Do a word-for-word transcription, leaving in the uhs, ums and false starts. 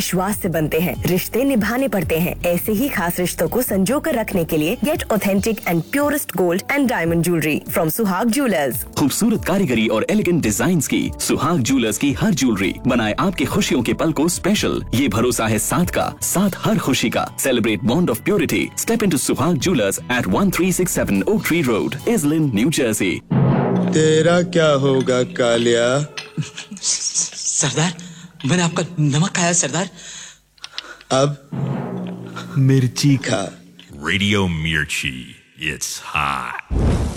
विश्वास से बनते हैं, रिश्ते निभाने पड़ते हैं। ऐसे ही खास रिश्तों को संजो कर रखने के लिए gate authentic and purest gold and diamond jewellery from सुहाग ज्वेलर्स। खूबसूरत कारीगरी और एलिगेंट डिजाइन की सुहाग ज्वेलर्स की हर ज्वेलरी बनाए आपके खुशियों के पल को स्पेशल। ये भरोसा है साथ का, साथ हर खुशी का। Celebrate bond of purity. Step into सुहाग jewellers eight one three six seven oak tree road, इजलिन, new Jersey. तेरा क्या होगा कालिया? सरदार, मैंने आपका नमक खाया सरदार। अब मिर्ची खा। Radio Mirchi. It's hot.